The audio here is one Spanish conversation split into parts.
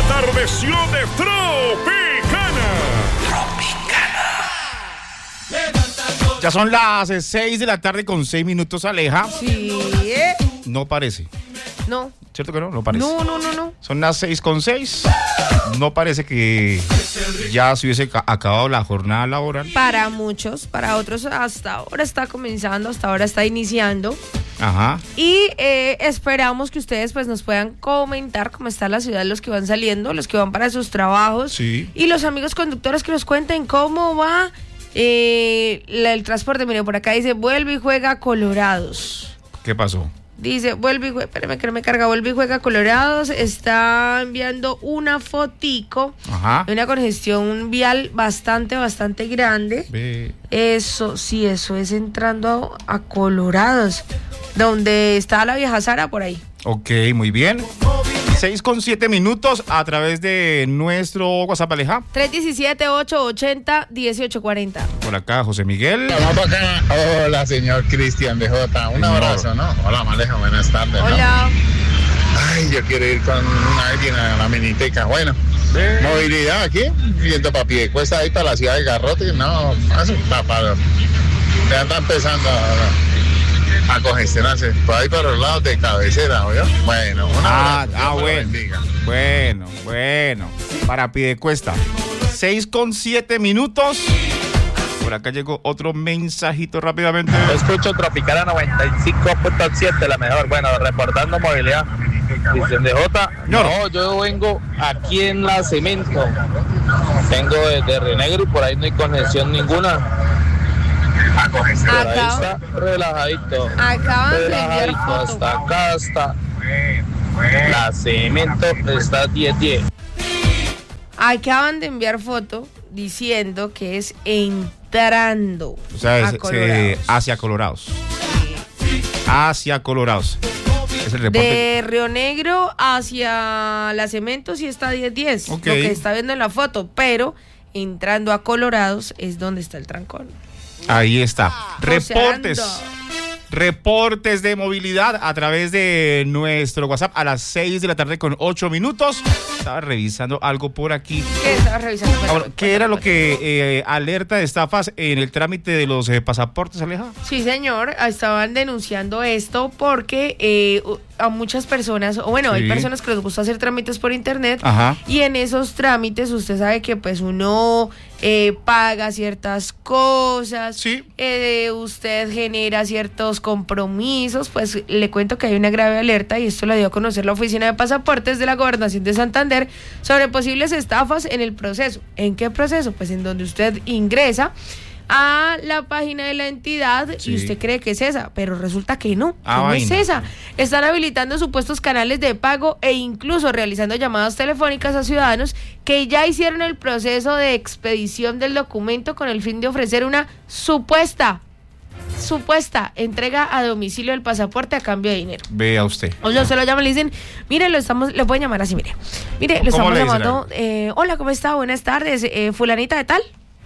atardeció de Tropicana. Ya son las 6 de la tarde con 6 minutos, Aleja. Sí. No parece. No. ¿Cierto que no? No parece. No. Son las 6:06. No parece que ya se hubiese acabado la jornada laboral. Para muchos, para otros hasta ahora está comenzando, hasta ahora está iniciando. Ajá. Y esperamos que ustedes pues nos puedan comentar cómo está la ciudad, los que van saliendo, los que van para sus trabajos. Sí. Y los amigos conductores que nos cuenten cómo va el transporte. Mire, por acá dice, vuelve y juega Colorados. ¿Qué pasó? Dice, vuelve y juega, espérame que no me carga, vuelve y juega Colorados. Está enviando una fotico. Ajá. De una congestión vial bastante grande. Ve. Eso es entrando a Colorados, donde está la vieja Sara por ahí. Ok, muy bien. 6:07 minutos a través de nuestro WhatsApp, Aleja. 317-880-1840. Por acá, José Miguel. Hola, señor Cristian de Jota. Un abrazo, ¿no? Hola, Maleja, buenas tardes. ¿no? Hola. Ay, yo quiero ir con alguien a la miniteca. Bueno, movilidad aquí, yendo para pie. Cuesta ahí para la ciudad de Garrote. No, eso está para. Ya está empezando a congestionarse. Por ahí para los lados de cabecera, ¿oyó? Bueno, una abrazo, bueno. Bueno. Para Pidecuesta. 6:07 minutos. Por acá llegó otro mensajito rápidamente. Escucho Tropicana 95.7, la mejor. Bueno, reportando movilidad. Cristian de Jota. No, yo vengo aquí en la Cemento. Vengo de Río Negro y por ahí no hay congestión ninguna. Por ahí está relajadito. Acaban de enviar relajadito. foto. Hasta acá está. La Cemento está 10-10. Acaban de enviar foto diciendo que es entrando O sea, a Colorados. hacia Colorados. Hacia Colorados. Es el reporte. De Río Negro hacia la Cemento sí está 10-10. Ok. Lo que está viendo en la foto, pero entrando a Colorados es donde está el trancón. Ahí está. Reportes. Joseando. Reportes de movilidad a través de nuestro WhatsApp a las 6 de la tarde con 8 minutos. Estaba revisando algo por aquí. ¿Qué estabas revisando? ¿Qué era lo que alerta de estafas en el trámite de los pasaportes, Aleja? Sí, señor, estaban denunciando esto porque a muchas personas, o bueno, Sí. hay personas que les gusta hacer trámites por internet. Ajá. Y en esos trámites usted sabe que pues uno paga ciertas cosas, Sí. Usted genera ciertos compromisos. Pues le cuento que hay una grave alerta y esto lo dio a conocer la Oficina de Pasaportes de la Gobernación de Santander sobre posibles estafas en el proceso. ¿En qué proceso? Pues en donde usted ingresa a la página de la entidad Sí. y usted cree que es esa, pero resulta que no, Ah, que no es vaina. esa. Están habilitando supuestos canales de pago e incluso realizando llamadas telefónicas a ciudadanos que ya hicieron el proceso de expedición del documento con el fin de ofrecer una supuesta entrega a domicilio del pasaporte a cambio de dinero. Vea usted. O sea, se lo llaman, le dicen, mire, le pueden llamar así, mire, lo ¿Cómo estamos le dicen? llamando, hola, ¿cómo está? Buenas tardes, fulanita de tal.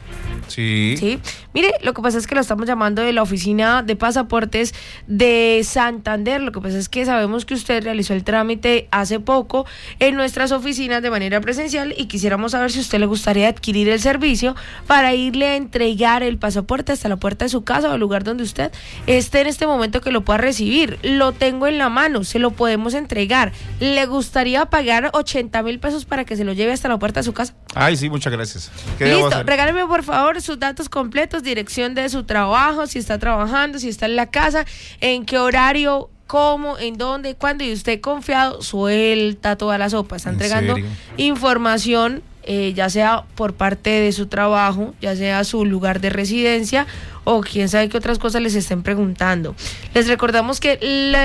Sí. Sí, mire, lo que pasa es que lo estamos llamando de la Oficina de Pasaportes de Santander. Lo que pasa es que sabemos que usted realizó el trámite hace poco en nuestras oficinas de manera presencial y quisiéramos saber si a usted le gustaría adquirir el servicio para irle a entregar el pasaporte hasta la puerta de su casa o el lugar donde usted esté en este momento que lo pueda recibir. Lo tengo en la mano, se lo podemos entregar. ¿Le gustaría pagar 80,000 pesos para que se lo lleve hasta la puerta de su casa? Ay, sí, muchas gracias. ¿Qué debo Listo, hacer? regáleme por favor sus datos completos, dirección de su trabajo, si está trabajando, si está en la casa, en qué horario, cómo, en dónde, cuándo, y usted confiado suelta toda la sopa. Está ¿En entregando serio? información, ya sea por parte de su trabajo, ya sea su lugar de residencia o quién sabe qué otras cosas les estén preguntando. Les recordamos que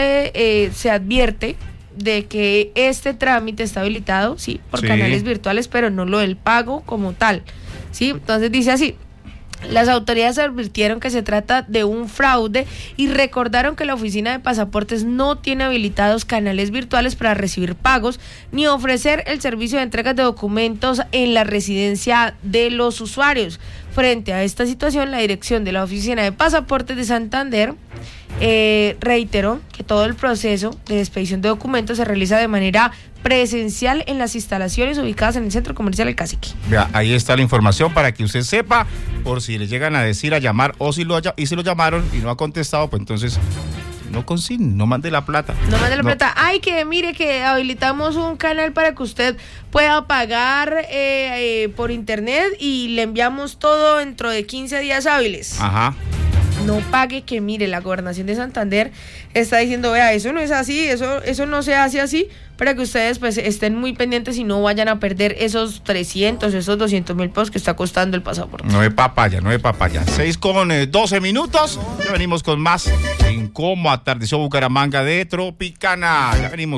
se advierte de que este trámite está habilitado, sí, por Sí. canales virtuales, pero no lo del pago como tal, sí. Entonces dice así: las autoridades advirtieron que se trata de un fraude y recordaron que la Oficina de Pasaportes no tiene habilitados canales virtuales para recibir pagos ni ofrecer el servicio de entregas de documentos en la residencia de los usuarios. Frente a esta situación, la dirección de la Oficina de Pasaportes de Santander reiteró que todo el proceso de expedición de documentos se realiza de manera presencial en las instalaciones ubicadas en el Centro Comercial El Cacique. Vea, ahí está la información para que usted sepa, por si le llegan a decir, a llamar, o si lo llamaron y no ha contestado, pues entonces no consigne, no mande la plata. No mande la plata. Ay, que mire que habilitamos un canal para que usted pueda pagar por internet y le enviamos todo dentro de 15 días hábiles. Ajá. No pague, que mire, la Gobernación de Santander está diciendo, vea, eso no es así, eso no se hace así, para que ustedes pues estén muy pendientes y no vayan a perder esos 300, esos 200.000 pesos que está costando el pasaporte. No es papaya. 6:12 minutos, ya venimos con más en cómo atardeció Bucaramanga de Tropicana. Ya venimos.